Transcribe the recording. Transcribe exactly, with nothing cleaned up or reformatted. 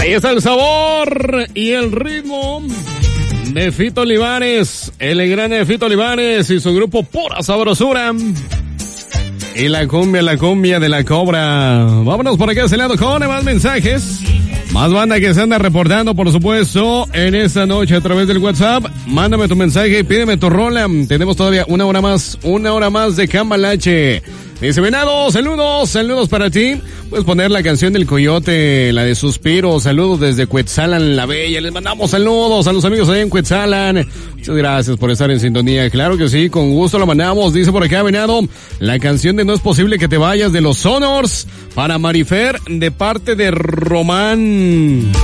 Ahí está el sabor y el ritmo de Fito Olivares, el gran Fito Olivares y su grupo Pura Sabrosura. Y la cumbia, la cumbia de la cobra. Vámonos por acá a ese lado con más mensajes. Más banda que se anda reportando, por supuesto, en esta noche a través del WhatsApp. Mándame tu mensaje y pídeme tu rola. Tenemos todavía una hora más, una hora más de Cambalache. Dice, Venado, saludos, saludos para ti. Puedes poner la canción del Coyote, la de Suspiro. Saludos desde Cuetzalan, la Bella. Les mandamos saludos a los amigos ahí en Cuetzalan. Muchas gracias por estar en sintonía. Claro que sí, con gusto lo mandamos. Dice por acá, Venado, la canción de No es posible que te vayas de los Sonors para Marifer de parte de Román.